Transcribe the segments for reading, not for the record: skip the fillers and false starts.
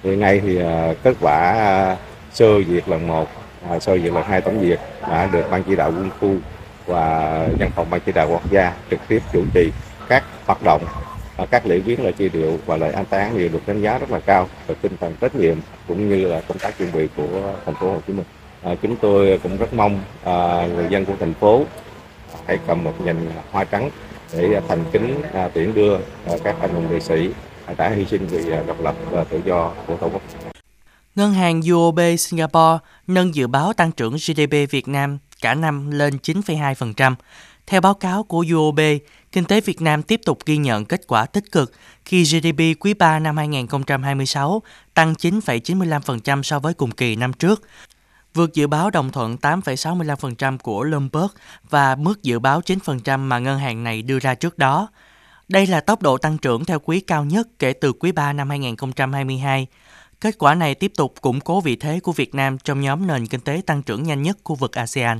Hiện nay thì kết quả sơ duyệt lần 1, sơ duyệt lần 2 tổng duyệt đã được Ban chỉ đạo quân khu và văn phòng Ban chỉ đạo quốc gia trực tiếp chủ trì các hoạt động, các lễ viếng, lễ truy điệu và lễ an táng đều được đánh giá rất là cao về tinh thần trách nhiệm cũng như là công tác chuẩn bị của thành phố Hồ Chí Minh. Chúng tôi cũng rất mong người dân của thành phố hãy cầm một nhành hoa trắng để thành kính tiễn đưa các anh hùng liệt sĩ đã hy sinh vì độc lập và tự do của Tổ quốc. Ngân hàng UOB Singapore nâng dự báo tăng trưởng GDP Việt Nam cả năm lên 9,2%. Theo báo cáo của UOB, kinh tế Việt Nam tiếp tục ghi nhận kết quả tích cực khi GDP quý 3 năm 2026 tăng 9,95% so với cùng kỳ năm trước, vượt dự báo đồng thuận 8,65% của Bloomberg và mức dự báo 9% mà ngân hàng này đưa ra trước đó. Đây là tốc độ tăng trưởng theo quý cao nhất kể từ quý 3 năm 2022. Kết quả này tiếp tục củng cố vị thế của Việt Nam trong nhóm nền kinh tế tăng trưởng nhanh nhất khu vực ASEAN.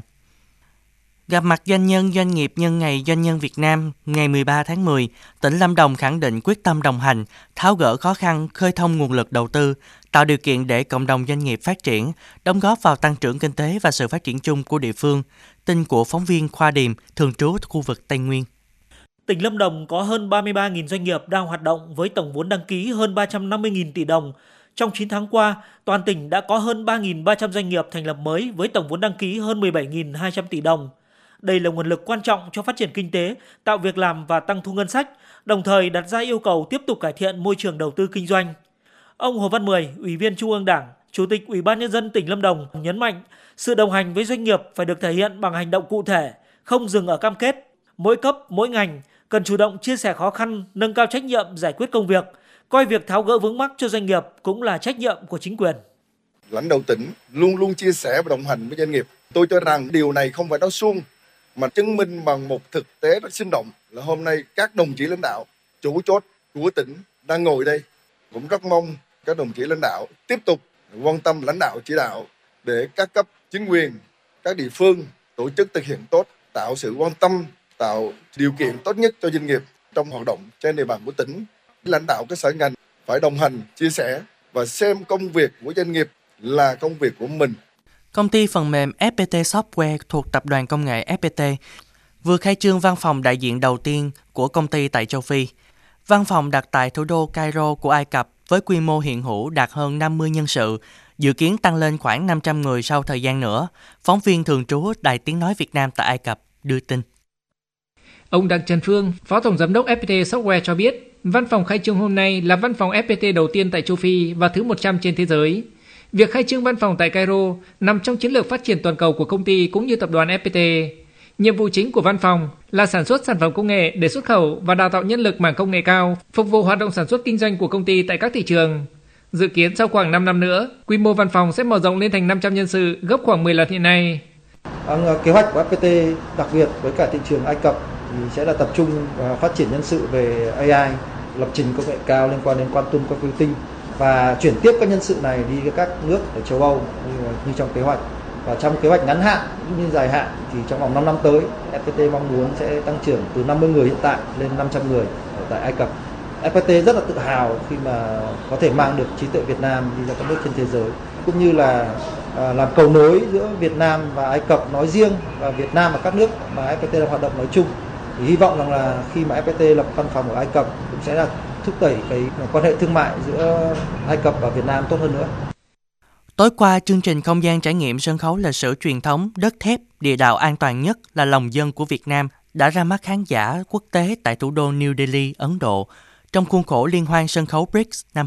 Gặp mặt doanh nhân doanh nghiệp nhân ngày Doanh nhân Việt Nam ngày 13 tháng 10, tỉnh Lâm Đồng khẳng định quyết tâm đồng hành, tháo gỡ khó khăn, khơi thông nguồn lực đầu tư, tạo điều kiện để cộng đồng doanh nghiệp phát triển, đóng góp vào tăng trưởng kinh tế và sự phát triển chung của địa phương. Tin của phóng viên Khoa Điềm, thường trú khu vực Tây Nguyên. Tỉnh Lâm Đồng có hơn 33.000 doanh nghiệp đang hoạt động với tổng vốn đăng ký hơn 350.000 tỷ đồng. Trong 9 tháng qua, toàn tỉnh đã có hơn 3.300 doanh nghiệp thành lập mới với tổng vốn đăng ký hơn 17.200 tỷ đồng. Đây là nguồn lực quan trọng cho phát triển kinh tế, tạo việc làm và tăng thu ngân sách, đồng thời đặt ra yêu cầu tiếp tục cải thiện môi trường đầu tư kinh doanh. Ông Hồ Văn Mười, Ủy viên Trung ương Đảng, Chủ tịch Ủy ban Nhân dân tỉnh Lâm Đồng nhấn mạnh sự đồng hành với doanh nghiệp phải được thể hiện bằng hành động cụ thể, không dừng ở cam kết. Mỗi cấp, mỗi ngành cần chủ động chia sẻ khó khăn, nâng cao trách nhiệm giải quyết công việc, coi việc tháo gỡ vướng mắc cho doanh nghiệp cũng là trách nhiệm của chính quyền. Lãnh đạo tỉnh luôn luôn chia sẻ và đồng hành với doanh nghiệp. Tôi cho rằng điều này không phải nói suông mà chứng minh bằng một thực tế rất sinh động là hôm nay các đồng chí lãnh đạo chủ chốt của tỉnh đang ngồi đây. Cũng rất mong các đồng chí lãnh đạo tiếp tục quan tâm lãnh đạo chỉ đạo để các cấp chính quyền, các địa phương tổ chức thực hiện tốt, tạo sự quan tâm, tạo điều kiện tốt nhất cho doanh nghiệp trong hoạt động trên địa bàn của tỉnh. Lãnh đạo các sở ngành phải đồng hành, chia sẻ và xem công việc của doanh nghiệp là công việc của mình. Công ty phần mềm FPT Software thuộc Tập đoàn Công nghệ FPT vừa khai trương văn phòng đại diện đầu tiên của công ty tại châu Phi. Văn phòng đặt tại thủ đô Cairo của Ai Cập với quy mô hiện hữu đạt hơn 50 nhân sự, dự kiến tăng lên khoảng 500 người sau thời gian nữa. Phóng viên thường trú Đài Tiếng Nói Việt Nam tại Ai Cập đưa tin. Ông Đặng Trần Phương, Phó Tổng Giám đốc FPT Software cho biết, văn phòng khai trương hôm nay là văn phòng FPT đầu tiên tại châu Phi và thứ 100 trên thế giới. Việc khai trương văn phòng tại Cairo nằm trong chiến lược phát triển toàn cầu của công ty cũng như tập đoàn FPT. Nhiệm vụ chính của văn phòng là sản xuất sản phẩm công nghệ để xuất khẩu và đào tạo nhân lực mảng công nghệ cao, phục vụ hoạt động sản xuất kinh doanh của công ty tại các thị trường. Dự kiến sau khoảng 5 năm nữa, quy mô văn phòng sẽ mở rộng lên thành 500 nhân sự, gấp khoảng 10 lần hiện nay. Kế hoạch của FPT đặc biệt với cả thị trường Ai Cập thì sẽ là tập trung phát triển nhân sự về AI, lập trình công nghệ cao liên quan đến quantum computing và chuyển tiếp các nhân sự này đi các nước ở châu Âu như trong kế hoạch. Và trong kế hoạch ngắn hạn cũng như dài hạn thì trong vòng 5 năm tới, FPT mong muốn sẽ tăng trưởng từ 50 người hiện tại lên 500 người ở tại Ai Cập. FPT rất là tự hào khi mà có thể mang được trí tuệ Việt Nam đi ra các nước trên thế giới, cũng như là làm cầu nối giữa Việt Nam và Ai Cập nói riêng và Việt Nam và các nước mà FPT đang hoạt động nói chung. Thì hy vọng rằng là khi mà FPT lập văn phòng ở Ai Cập cũng sẽ là thúc đẩy cái quan hệ thương mại giữa Ai Cập và Việt Nam tốt hơn nữa. Tối qua, chương trình không gian trải nghiệm sân khấu lịch sử truyền thống Đất thép, địa đạo an toàn nhất là lòng dân của Việt Nam đã ra mắt khán giả quốc tế tại thủ đô New Delhi, Ấn Độ, trong khuôn khổ Liên hoan sân khấu BRICS năm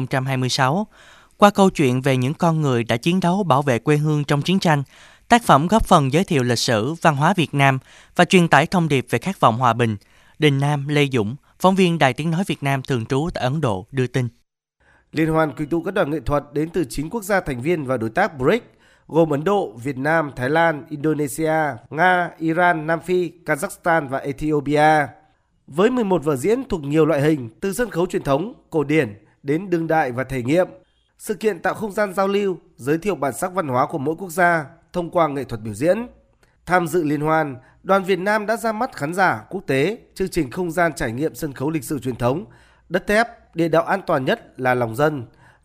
2026. Qua câu chuyện về những con người đã chiến đấu bảo vệ quê hương trong chiến tranh, tác phẩm góp phần giới thiệu lịch sử, văn hóa Việt Nam và truyền tải thông điệp về khát vọng hòa bình. Đình Nam, Lê Dũng, phóng viên Đài Tiếng Nói Việt Nam thường trú tại Ấn Độ đưa tin. Liên hoan quy tụ các đoàn nghệ thuật đến từ 9 quốc gia thành viên và đối tác BRICS, gồm Ấn Độ, Việt Nam, Thái Lan, Indonesia, Nga, Iran, Nam Phi, Kazakhstan và Ethiopia. Với 11 vở diễn thuộc nhiều loại hình, từ sân khấu truyền thống, cổ điển đến đương đại và thể nghiệm. Sự kiện tạo không gian giao lưu, giới thiệu bản sắc văn hóa của mỗi quốc gia thông qua nghệ thuật biểu diễn. Tham dự liên hoan, đoàn Việt Nam đã ra mắt khán giả quốc tế chương trình không gian trải nghiệm sân khấu lịch sử truyền thống Đất thép, địa đạo an toàn nhất là lòng dân,